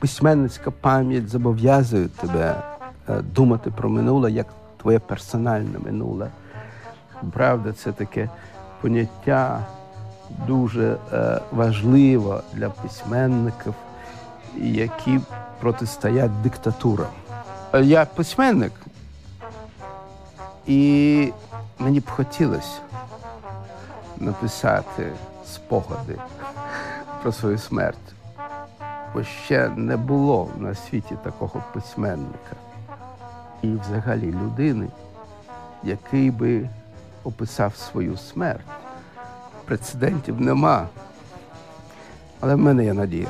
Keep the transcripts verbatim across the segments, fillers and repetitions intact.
письменницька пам'ять зобов'язує тебе думати про минуле, як твоє персональне минуле. Правда, це таке поняття дуже е, важливе для письменників, які протистоять диктатурам. Я письменник, і мені б хотілося написати спогади про свою смерть, бо ще не було на світі такого письменника і взагалі людини, який би описав свою смерть. Прецедентів нема, але в мене є надія.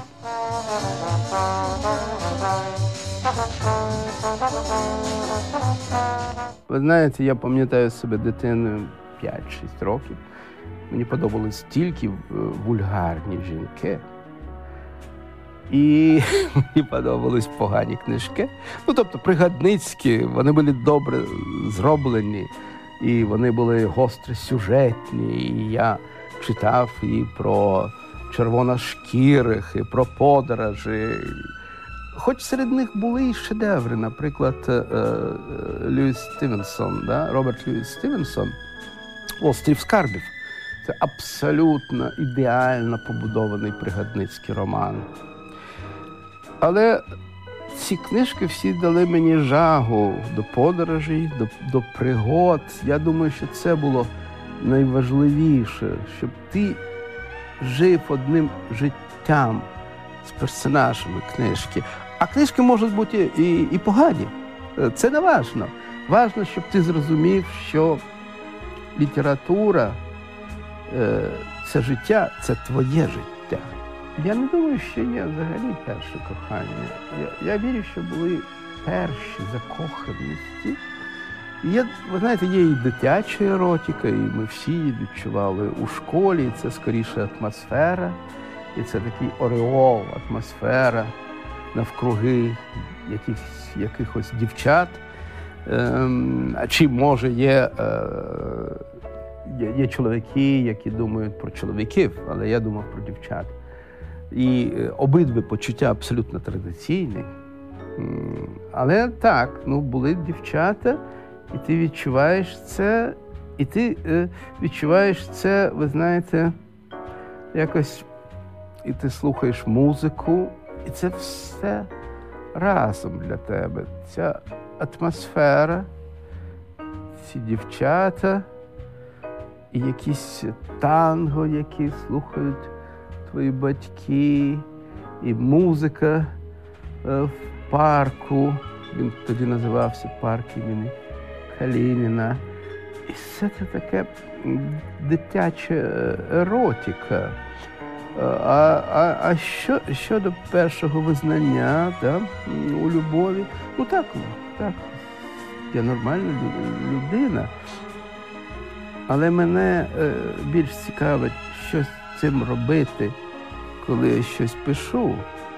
Ви знаєте, я пам'ятаю себе дитиною п'ять-шість років. Мені подобались тільки вульгарні жінки. І мені подобались погані книжки. Ну, тобто пригадницькі, вони були добре зроблені, і вони були гостро сюжетні. І я читав і про червоношкірих, і про подорожі. Хоч серед них були і шедеври, наприклад, Льюіс Стівенсон, да? Роберт Льюіс Стівенсон, «Острів скарбів». Це абсолютно ідеально побудований пригадницький роман. Але ці книжки всі дали мені жагу до подорожей, до, до пригод. Я думаю, що це було найважливіше, щоб ти жив одним життям з персонажами книжки. А книжки можуть бути і, і погані. Це не важно. Важно, щоб ти зрозумів, що література – це життя, це твоє життя. Я не думаю, що є взагалі перше кохання. Я, я вірю, що були перші закоханості. Є, ви знаєте, є і дитяча еротика, і ми всі її відчували у школі. І це скоріше атмосфера, і це такий ореол, атмосфера навкруги якихось, якихось дівчат. Ем, а чи, може, є, е, є, є чоловіки, які думають про чоловіків, але я думав про дівчат. І обидві почуття абсолютно традиційні. Але так, ну, були дівчата, і ти відчуваєш це, і ти е, відчуваєш це, ви знаєте, якось, і ти слухаєш музику, і це все разом для тебе. Ця атмосфера, ці дівчата, і якісь танго, які слухають твої батьки, і музика е, в парку, він тоді називався парк імені Калініна. І все це таке дитяча еротика. А, а, а що, щодо першого визнання, да, у любові, ну так, так, я нормальна людина, але мене е, більш цікавить, що з цим робити, коли я щось пишу.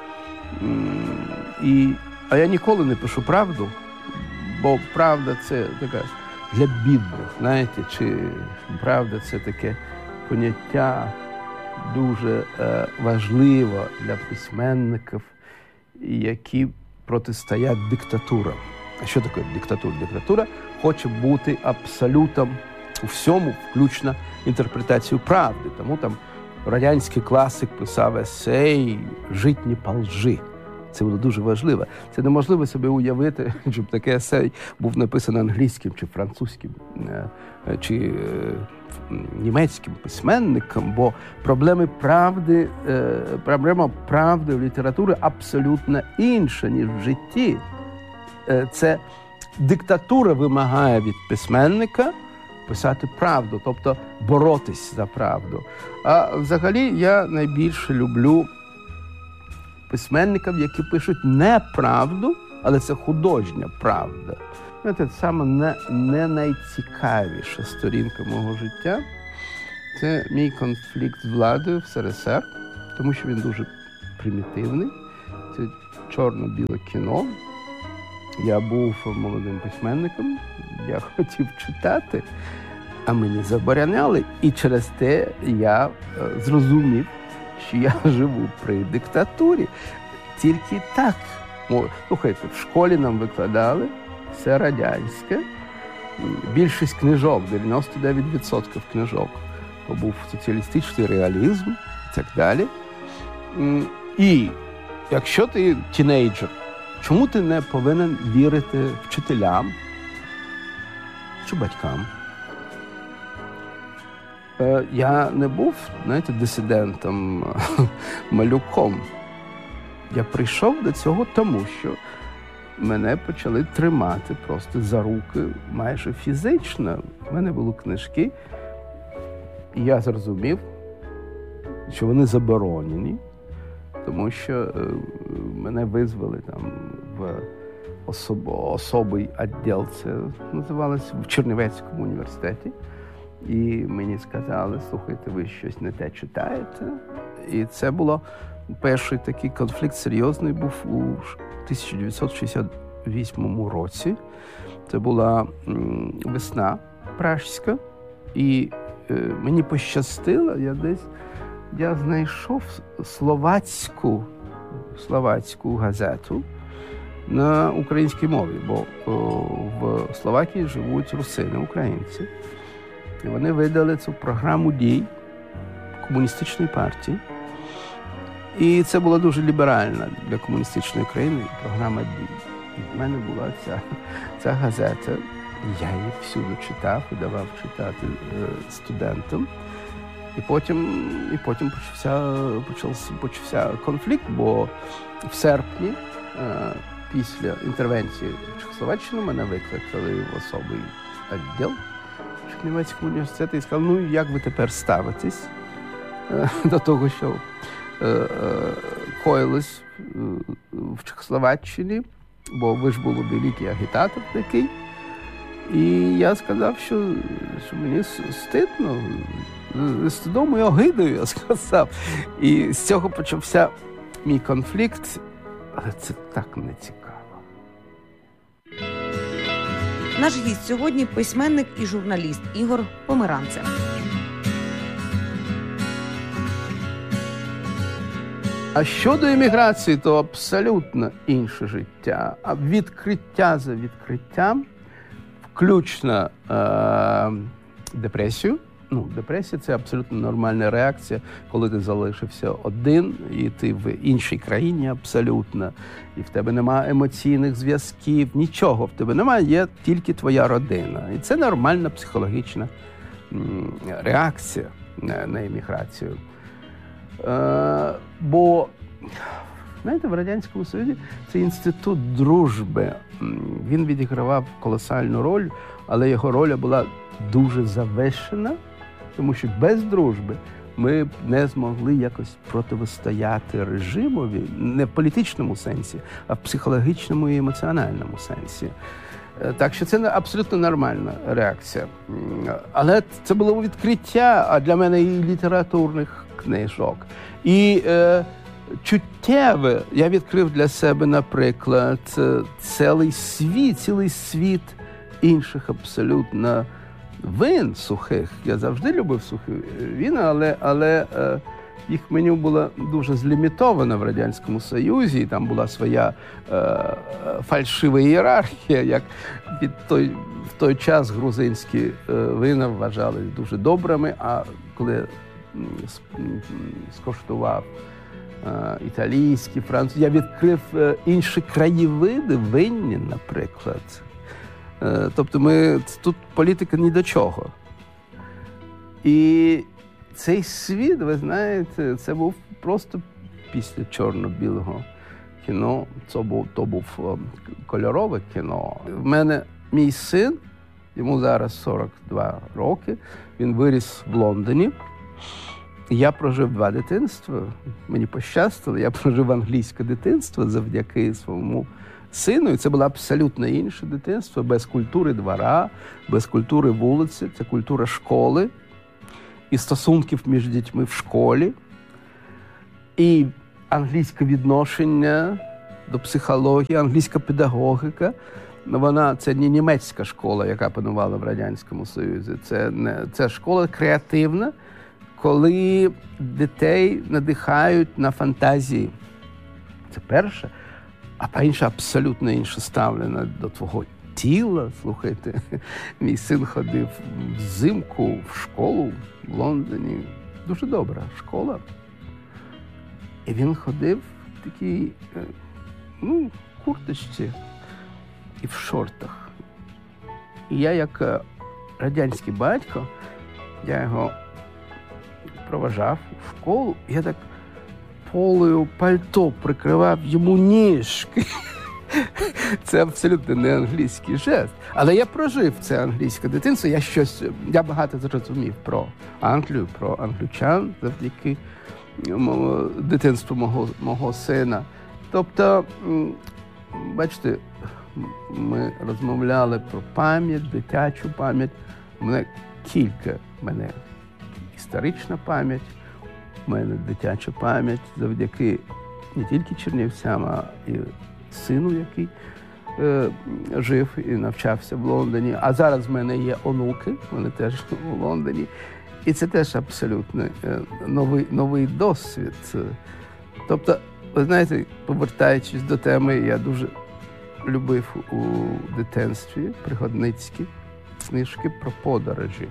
І, а я ніколи не пишу правду, бо правда – це така для бідних, знаєте, чи правда – це таке поняття дуже е, важливе для письменників, які протистоять диктатурам. А що таке диктатура? Диктатура хоче бути абсолютом у всьому, включно інтерпретацію правди. Тому там радянський класик писав есей «Жить не по лжи». Це було дуже важливо. Це неможливо собі уявити, щоб таке есей був написано англійським, чи французьким, чи німецьким письменником, бо проблеми правди, проблема правди в літературі абсолютно інша, ніж в житті. Це диктатура вимагає від письменника писати правду, тобто боротись за правду. А взагалі я найбільше люблю письменників, які пишуть не правду, але це художня правда. Це саме не, не найцікавіша сторінка мого життя. Це мій конфлікт з владою в СРСР, тому що він дуже примітивний. Це чорно-біле кіно. Я був молодим письменником, я хотів читати, а мені забороняли. І через те я зрозумів, що я живу при диктатурі. тільки так. Слухайте, в школі нам викладали все радянське, більшість книжок, дев'яносто дев'ять відсотків книжок, то був соціалістичний реалізм і так далі. І якщо ти тінейджер, чому ти не повинен вірити вчителям чи батькам? Я не був, знаєте, дисидентом, малюком. Я прийшов до цього тому, що мене почали тримати просто за руки майже фізично. У мене були книжки, і я зрозумів, що вони заборонені, тому що мене визвали там в особ... особий відділ, це називалося в Чернівецькому університеті. І мені сказали, слухайте, ви щось не те читаєте. І це було перший такий конфлікт серйозний був у тисяча дев'ятсот шістдесят восьмому році. Це була м, весна пражська. І е, мені пощастило, я десь я знайшов словацьку, словацьку газету на українській мові, бо о, в Словакії живуть русини, українці. І вони видали цю програму дій комуністичної партії. І це була дуже ліберальна для комуністичної країни програма дій. І в мене була ця, ця газета. Я її всюди читав і давав читати е, студентам. І потім, і потім почався, почався, почався конфлікт, бо в серпні, е, після інтервенції в Чехословаччину, мене викликали в особий відділ Чернівецького університету і сказали, ну, як ви тепер ставитесь е, до того, що е, е, коїлось е, в Чехословаччині, бо ви ж були великий агітатор такий. І я сказав, що, що мені стидно, стидом і огидою, я сказав. І з цього почався мій конфлікт, але це так не цікаво. Наш гість сьогодні – письменник і журналіст Ігор Померанцев. А щодо еміграції, то абсолютно інше життя. А відкриття за відкриттям, включно е- депресію. Ну, депресія – це абсолютно нормальна реакція, коли ти залишився один, і ти в іншій країні абсолютно, і в тебе немає емоційних зв'язків, нічого в тебе немає, є тільки твоя родина. І це нормальна психологічна м- реакція на, на еміграцію. Е- бо, знаєте, в Радянському Союзі цей інститут дружби, він відігравав колосальну роль, але його роль була дуже завершена, тому що без дружби ми б не змогли якось протистояти режимові, не в політичному сенсі, а в психологічному і емоціональному сенсі. Так що це абсолютно нормальна реакція. Але це було відкриття, а для мене і літературних книжок. І е, чуттєве я відкрив для себе, наприклад, цілий світ, цілий світ інших абсолютно вин сухих. Я завжди любив сухі вина, але, але е, їх меню було дуже злімітовано в Радянському Союзі, і там була своя е, фальшива ієрархія, як під той, в той час грузинські е, вина вважали дуже добрими, а коли скоштував е, італійські, французькі, я відкрив е, інші краєвиди винні, наприклад. Тобто ми, тут політика ні до чого. І цей світ, ви знаєте, це був просто після чорно-білого кіно. Це був, то був кольорове кіно. В мене мій син, йому зараз сорок два роки, він виріс в Лондоні. Я прожив два дитинства, мені пощастило, я прожив англійське дитинство завдяки своєму сину, і це було абсолютно інше дитинство, без культури двора, без культури вулиці, це культура школи і стосунків між дітьми в школі, і англійське відношення до психології, англійська педагогіка. Вона, це не німецька школа, яка панувала в Радянському Союзі, це, не, це школа креативна, коли дітей надихають на фантазії. Це перше. А та інша абсолютно інше ставлення до твого тіла. Слухайте, мій син ходив взимку в школу в Лондоні. Дуже добра школа. І він ходив в такій, ну, курточці і в шортах. І я, як радянський батько, я його проважав в школу, і я так полою пальто прикривав йому ніжки. Це абсолютно не англійський жест. Але я прожив це англійське дитинство. Я щось, я багато зрозумів про Англію, про англічан завдяки дитинству мого, мого сина. Тобто, бачите, ми розмовляли про пам'ять, дитячу пам'ять. У мене кілька, у мене історична пам'ять, у мене дитяча пам'ять завдяки не тільки чернівцям, а і сину, який е, жив і навчався в Лондоні. А зараз в мене є онуки, вони теж у Лондоні. І це теж абсолютно е, новий, новий досвід. Тобто, ви знаєте, повертаючись до теми, я дуже любив у дитинстві пригодницькі книжки про подорожі.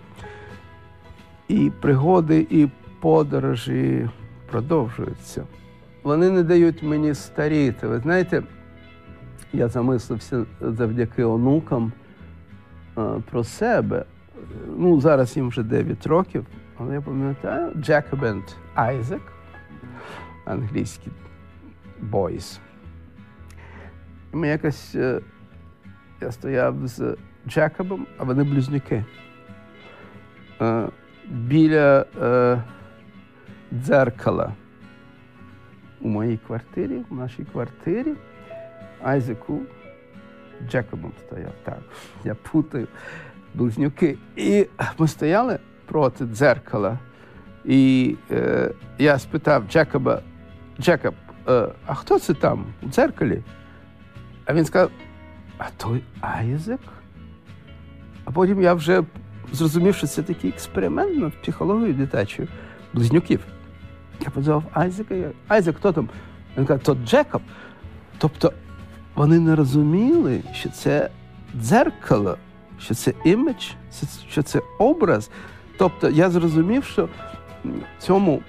І пригоди, і подорожі продовжуються. Вони не дають мені старіти. Ви знаєте, я замислився завдяки онукам е, про себе. Ну, зараз їм вже дев'ять років, але я пам'ятаю, Джекоб енд Айзек, англійські boys. І ми якось, е, я стояв з Джекобом, а вони близнюки. Е, біля е, дзеркала у моїй квартирі, в нашій квартирі, Айзеку Джекобом стояв, так, я путаю, близнюки. І ми стояли проти дзеркала, і е, я спитав Джекоба, Джекоб, е, а хто це там у дзеркалі? А він сказав, а той Айзек? А потім я вже зрозумів, що це такий експеримент над психологією дитячою близнюків. Я подзвав Айзека, я, Айзек, хто там? Він каже, то Джекоб. Тобто вони не розуміли, що це дзеркало, що це імідж, що це образ. Тобто я зрозумів, що в цьому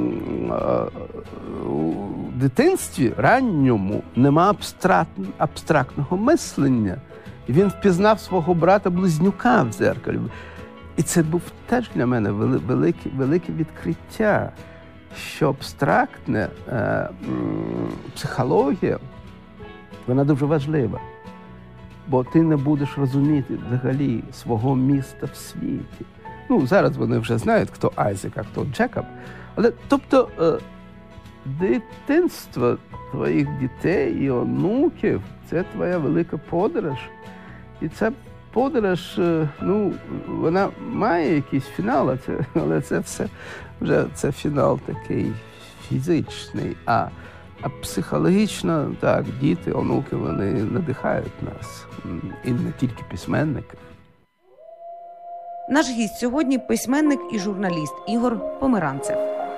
у дитинстві ранньому нема абстрактного мислення. І він впізнав свого брата-близнюка в дзеркалі. І це був теж для мене велике, велике відкриття, що абстрактна е, психологія, вона дуже важлива. Бо ти не будеш розуміти взагалі свого міста в світі. Ну, зараз вони вже знають, хто Айзек, а хто Джекоб. Але, тобто, е, дитинство твоїх дітей і онуків – це твоя велика подорож. І ця подорож, ну, вона має якийсь фінал, але це все вже це фінал такий фізичний. А, а психологічно, так, діти, онуки, вони надихають нас. І не тільки письменники. Наш гість сьогодні – письменник і журналіст Ігор Померанцев.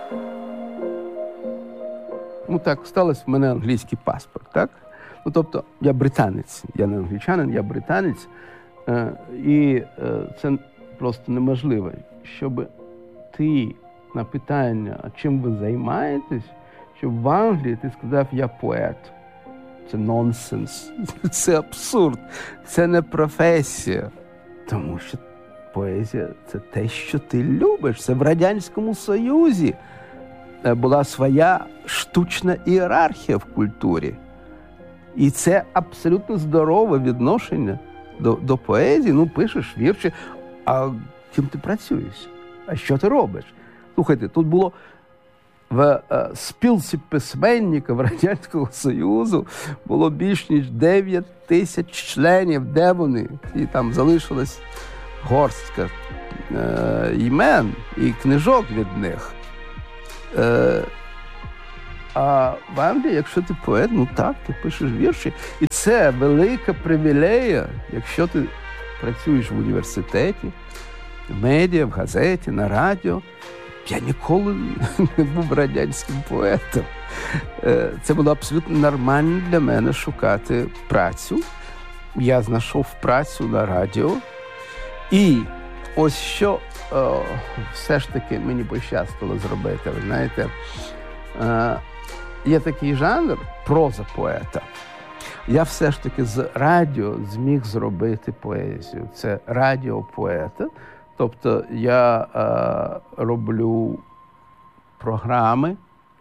Ну так, сталося в мене англійський паспорт, так? Ну, тобто, я британець, я не англічанин, я британець. Е, і е, це просто неможливо, щоб ти на питання, а чим ви займаєтесь, щоб в Англії ти сказав, я поет. Це нонсенс, це абсурд, це не професія. Тому що поезія – це те, що ти любиш. Це в Радянському Союзі була своя штучна ієрархія в культурі. І це абсолютно здорове відношення до, до поезії. Ну, пишеш вірші, а ким ти працюєш? А що ти робиш? Слухайте, тут було в е, спілці письменників Радянського Союзу було більш ніж дев'ять тисяч членів. Де вони? І там залишилась горстка е, імен і книжок від них. Е, А в Англії, якщо ти поет, ну так, ти пишеш вірші. І це велика привілея, якщо ти працюєш в університеті, в медіа, в газеті, на радіо. Я ніколи не був радянським поетом. Це було абсолютно нормально для мене шукати працю. Я знайшов працю на радіо. І ось що о, все ж таки мені пощастило зробити. Ви знаєте, е, є такий жанр проза поета. Я все ж таки з радіо зміг зробити поезію. Це радіопоета. Тобто я е, роблю програми,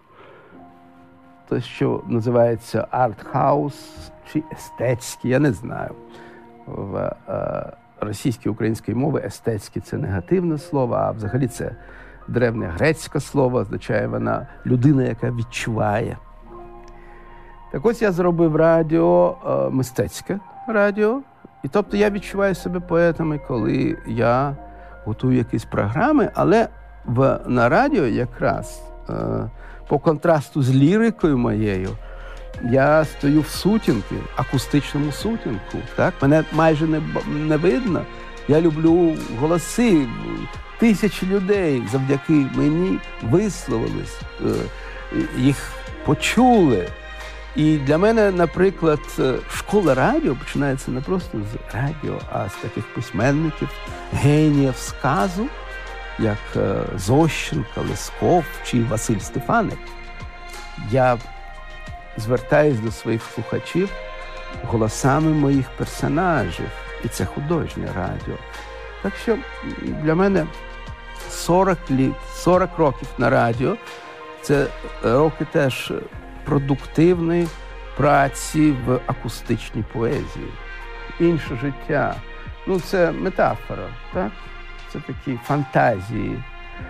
те, що називається арт-хаус чи естетський, я не знаю. В е, російській українській мові естетський – це негативне слово, а взагалі це древнє грецьке слово, означає вона людина, яка відчуває. Так ось я зробив радіо, е, мистецьке радіо, і тобто я відчуваю себе поетами, коли я готую якісь програми, але в, на радіо якраз е, по контрасту з лірикою моєю я стою в сутінку, акустичному сутінку. Так? Мене майже не, не видно. Я люблю голоси. Тисячі людей завдяки мені висловились, е, їх почули. І для мене, наприклад, школа радіо починається не просто з радіо, а з таких письменників, геніїв сказу, як Зощенко, Лесков чи Василь Стефаник. Я звертаюсь до своїх слухачів голосами моїх персонажів, і це художнє радіо. Так що для мене сорок літ, сорок років на радіо – це роки теж продуктивної праці в акустичній поезії. Інше життя. Ну, це метафора, так? Це такі фантазії.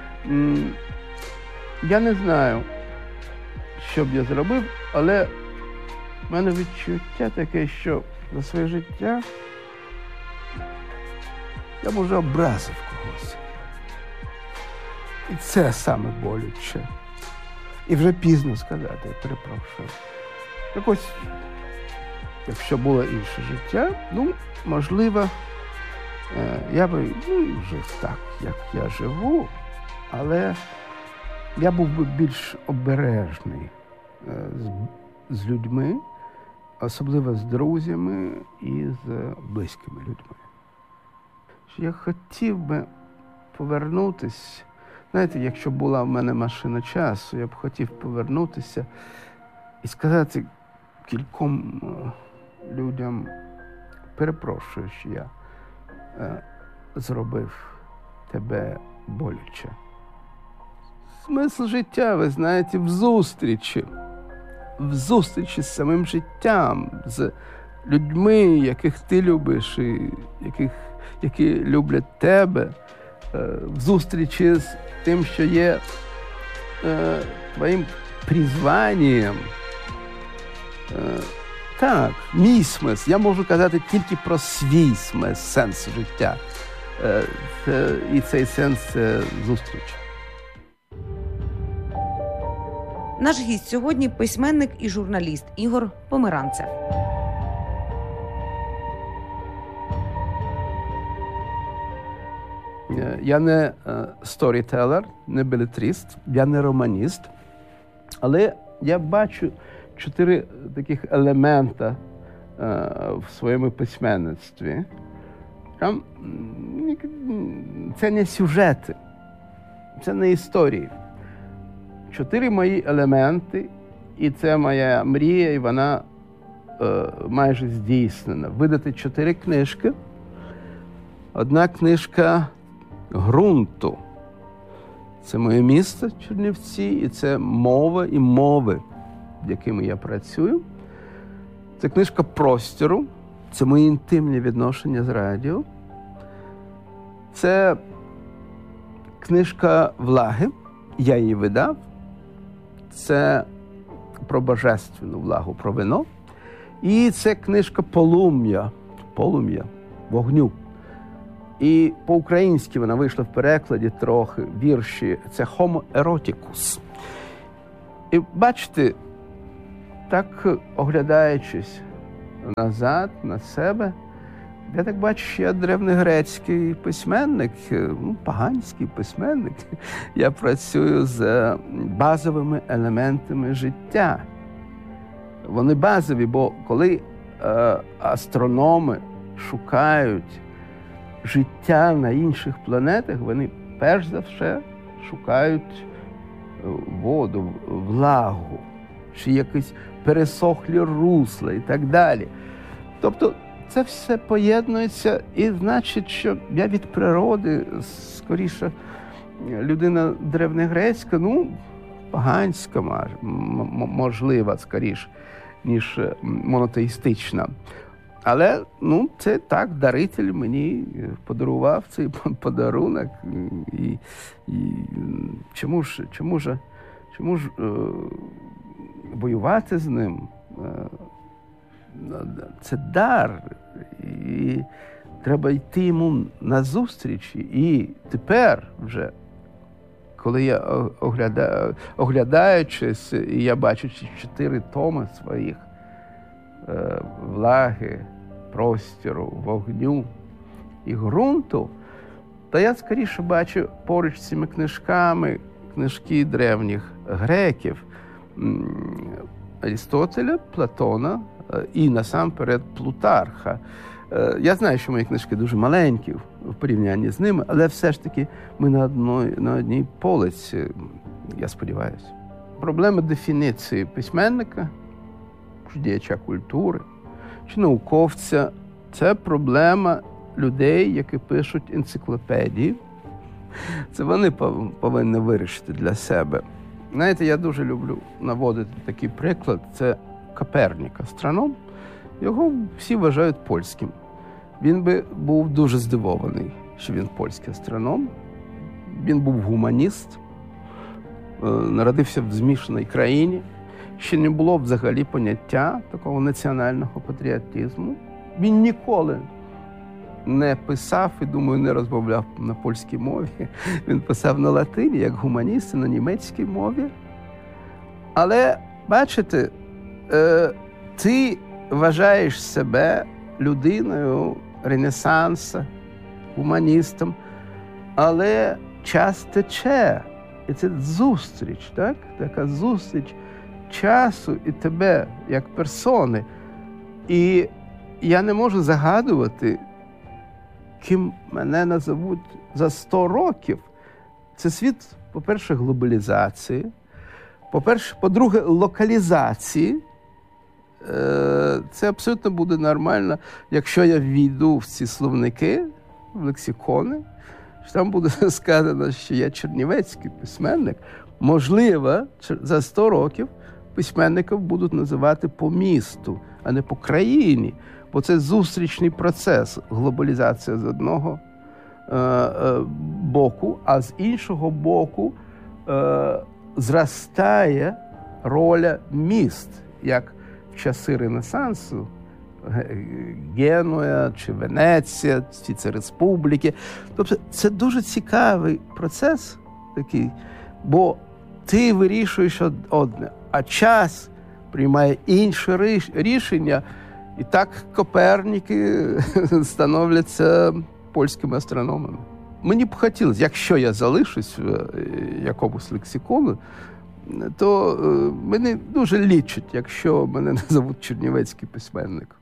Я не знаю, що б я зробив, але в мене відчуття таке, що за своє життя я, може, образив когось. І це саме болюче. І вже пізно сказати, я перепрошую. Так ось, якщо було інше життя, ну, можливо, я би ну, жив так, як я живу, але я був би більш обережний з, з людьми, особливо з друзями і з близькими людьми. Я хотів би повернутися. Знаєте, якщо була в мене машина часу, я б хотів повернутися і сказати кільком людям, перепрошую, що я е, зробив тебе боляче. Смисл життя, ви знаєте, в зустрічі. В зустрічі з самим життям, з людьми, яких ти любиш, і яких, які люблять тебе. В зустрічі з тим, що є е, твоїм призванням. Е, так, мій смисл. Я можу казати тільки про свій смисл, сенс життя. Е, це, і цей сенс – це зустріч. Наш гість сьогодні – письменник і журналіст Ігор Померанцев. Я не сторітелер, не белетрист, я не романіст, але я бачу чотири таких елемента в своєму письменництві. Там це не сюжети, це не історії. Чотири мої елементи, і це моя мрія, і вона е, майже здійснена. Видати чотири книжки. Одна книжка ґрунту. Це моє місто Чернівці, і це мова і мови, якими я працюю. Це книжка простору, це мої інтимні відношення з радіо. Це книжка влаги, я її видав. Це про божественну влагу, про вино. І це книжка полум'я, полум'я, вогню. І по-українськи вона вийшла в перекладі трохи, вірші. Це Homo eroticus. І бачите, так оглядаючись назад, на себе, Я так бачу, що я древньогрецький письменник, ну, поганський письменник. Я працюю з базовими елементами життя. Вони базові, бо коли е, астрономи шукають життя на інших планетах, вони перш за все шукають воду, влагу, чи якісь пересохлі русла і так далі. Тобто це все поєднується, і значить, що я від природи, скоріше, людина древньогрецька, ну, поганська, можлива, скоріше, ніж монотеїстична. Але, ну, це так, даритель мені подарував цей подарунок. І, і чому ж, чому ж, чому ж е, воювати з ним? Це дар, і треба йти йому назустріч. І тепер вже, коли я оглядаю, оглядаючись, і я бачу чотири томи своїх е, влаги, простору, вогню і ґрунту, то я скоріше бачу поруч з цими книжками книжки древніх греків, Арістотеля, Платона і насамперед Плутарха. Я знаю, що мої книжки дуже маленькі в порівнянні з ними, але все ж таки ми на одній, на одній полиці, я сподіваюся. Проблема дефініції письменника, чи діяча культури, чи науковця – це проблема людей, які пишуть енциклопедії. Це вони повинні вирішити для себе. Знаєте, я дуже люблю наводити такий приклад. Це Копернік, астроном. Його всі вважають польським. Він би був дуже здивований, що він польський астроном. Він був гуманіст, народився в змішаній країні. Ще не було взагалі поняття такого національного патріотизму. Він ніколи не писав і, думаю, не розмовляв на польській мові. Він писав на латині, як гуманіст, на німецькій мові. Але, бачите, ти вважаєш себе людиною Ренесансу, гуманістом, але час тече. І це зустріч, так? Така зустріч часу і тебе, як персони. І я не можу загадувати, ким мене назовуть за сто років. Це світ, по-перше, глобалізації, по-перше, по-друге, локалізації. Це абсолютно буде нормально, якщо я ввійду в ці словники, в лексикони, що там буде сказано, що я чернівецький письменник. Можливо, за сто років письменників будуть називати по місту, а не по країні. Бо це зустрічний процес, глобалізація з одного е, е, боку, а з іншого боку е, зростає роля міст, як в часи Ренесансу, Генуя чи Венеція, ці це республіки. Тобто це дуже цікавий процес такий, бо ти вирішуєш одне, а час приймає інше рішення. І так Коперніки становляться польськими астрономами. Мені б хотілося, якщо я залишусь в якомусь лексикону, то мене дуже лічать, якщо мене назовуть чернівецький письменник.